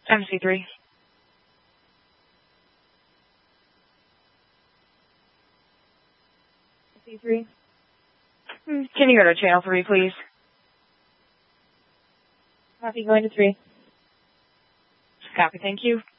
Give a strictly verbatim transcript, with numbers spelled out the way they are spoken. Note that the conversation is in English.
M C three. C three. Can you go to channel three, please? Copy, going to three. Copy, thank you.